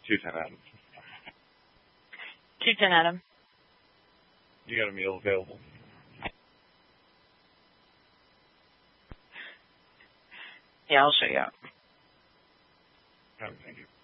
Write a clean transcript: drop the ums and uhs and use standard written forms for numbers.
210 Adam. 210 Adam. You got a meal available? Yeah, I'll show you out. Thank you.